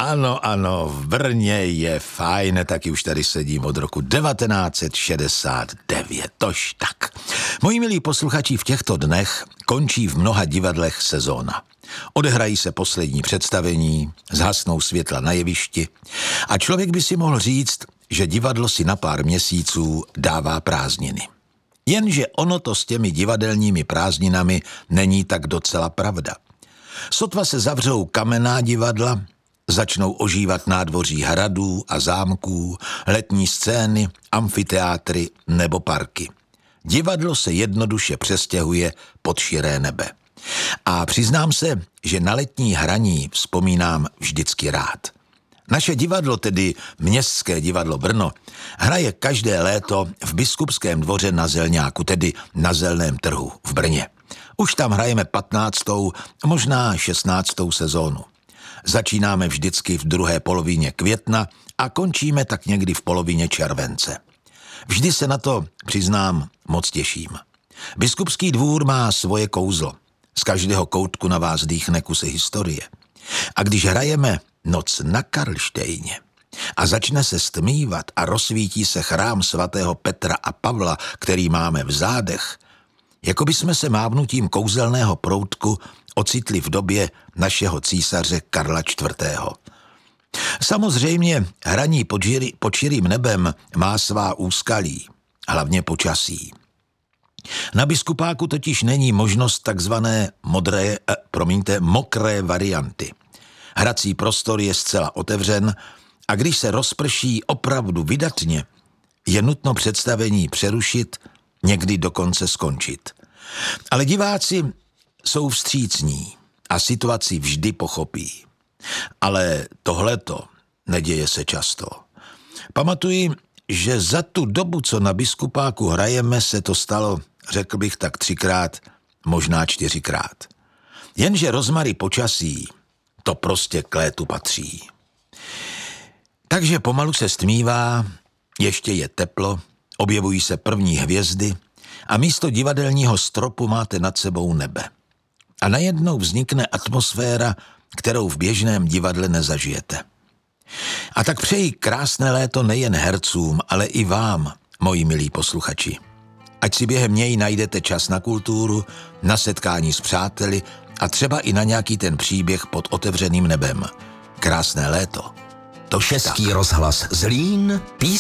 Ano, v Brně je fajn, taky už tady sedím od roku 1969, tož tak. Moji milí posluchači, v těchto dnech končí v mnoha divadlech sezóna. Odehrají se poslední představení, zhasnou světla na jevišti a člověk by si mohl říct, že divadlo si na pár měsíců dává prázdniny. Jenže ono to s těmi divadelními prázdninami není tak docela pravda. Sotva se zavřou kamenná divadla, začnou ožívat nádvoří hradů a zámků, letní scény, amfiteátry nebo parky. Divadlo se jednoduše přestěhuje pod širé nebe. A přiznám se, že na letní hraní vzpomínám vždycky rád. Naše divadlo, tedy Městské divadlo Brno, hraje každé léto v Biskupském dvoře na Zelňáku, tedy na Zelném trhu v Brně. Už tam hrajeme 15., možná 16. sezónu. Začínáme vždycky v druhé polovině května a končíme tak někdy v polovině července. Vždy se na to, přiznám, moc těším. Biskupský dvůr má svoje kouzlo. Z každého koutku na vás dýchne kusy historie. A když hrajeme Noc na Karlštejně a začne se stmívat a rozsvítí se chrám svatého Petra a Pavla, který máme v zádech, jako by jsme se mávnutím kouzelného proutku ocitli v době našeho císaře Karla IV. Samozřejmě hraní pod širým nebem má svá úskalí, hlavně počasí. Na Biskupáku totiž není možnost takzvané mokré varianty. Hrací prostor je zcela otevřen a když se rozprší opravdu vydatně, je nutno představení přerušit, někdy dokonce skončit. Ale diváci jsou vstřícní a situaci vždy pochopí. Ale tohleto neděje se často. Pamatuji, že za tu dobu, co na Biskupáku hrajeme, se to stalo, řekl bych tak 3krát, možná 4krát. Jenže rozmary počasí, to prostě k létu patří. Takže pomalu se stmívá, ještě je teplo, objevují se první hvězdy a místo divadelního stropu máte nad sebou nebe. A najednou vznikne atmosféra, kterou v běžném divadle nezažijete. A tak přeji krásné léto nejen hercům, ale i vám, moji milí posluchači. Ať si během něj najdete čas na kulturu, na setkání s přáteli a třeba i na nějaký ten příběh pod otevřeným nebem. Krásné léto. To Český rozhlas Zlín,